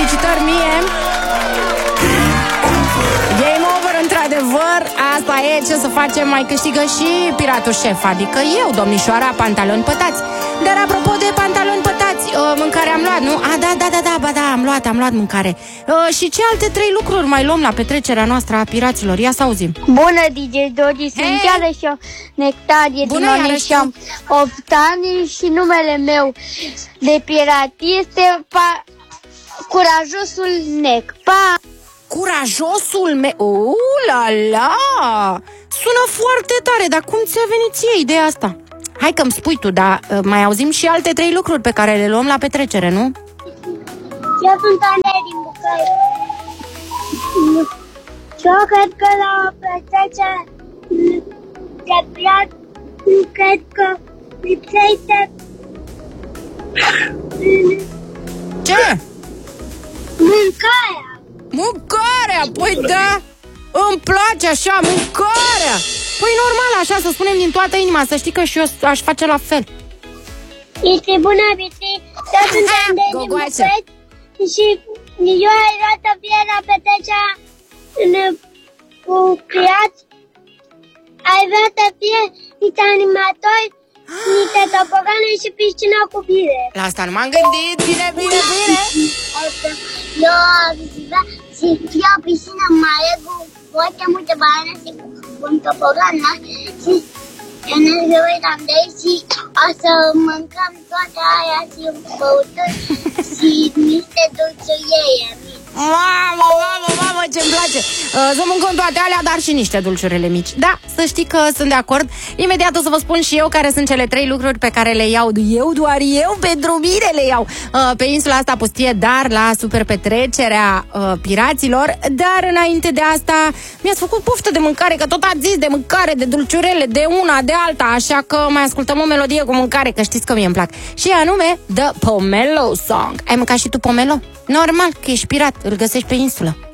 felicitări mie. Game over, într-adevăr. Asta e, ce să facem, mai câștigă și piratul șef, adică eu, domnișoara Pantaloni Pătați. Dar apropo de pantaloni pătați, mâncare am luat, nu? Da, am luat mâncare. Și ce alte 3 lucruri mai luăm la petrecerea noastră a piraților? Ia să auzim. Bună, DJ Dodi, sunt iarăși eu, Nectarie din Oneșam, 8 ani și numele meu de pirat este Curajosul Nec. Curajosul meu? La la! Sună foarte tare, dar cum ți-a venit ție ideea asta? Hai că-mi spui tu, dar mai auzim și alte 3 lucruri pe care le luăm la petrecere, nu? Eu sunt Andrei din București. Eu cred că la petrecere de pirat, cred că lipsește ce? Mâncarea. Mâncarea, păi da, îmi place așa, mâncarea. Păi normal, așa, să spunem din toată inima. Să știi că și eu aș face la fel. Este bună, Biti. Eu sunt Andrei din București și eu ai luat să fie la petrecerea cu pirați. Ai vrea să fie niște animatori, niște tobogane și piscina cu bire. La asta nu m-am gândit. Bine. Eu am vrea să fie o piscină mare cu foarte multe balene și cu un topogan, da? Și eu ne uitam de aici și o să mâncăm toate aia și băuturi și niște dulciurie mici. Mamă, ce-mi place. Să mâncăm toate alea, dar și niște dulciurele mici. Da, să știi că sunt de acord. Imediat o să vă spun și eu care sunt cele 3 lucruri pe care le iau doar eu, pentru mine le iau pe insula asta pustie, dar la super petrecerea piraților. Dar înainte de asta mi-ați făcut poftă de mâncare, că tot ați zis de mâncare, de dulciurele, de una, de alta. Așa că mai ascultăm o melodie cu mâncare, că știți că mie îmi plac. Și anume The Pomelo Song. Ai mâncat și tu pomelo? Normal, că ești pirat, îl găsești pe insulă.